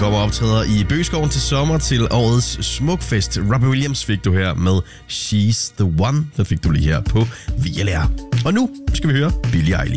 kommer og optræder i Bøgeskoven til sommer til årets Smukfest. Robbie Williams fik du her med She's the One. Den fik du lige her på VLR. Og nu skal vi høre Billie Eilish.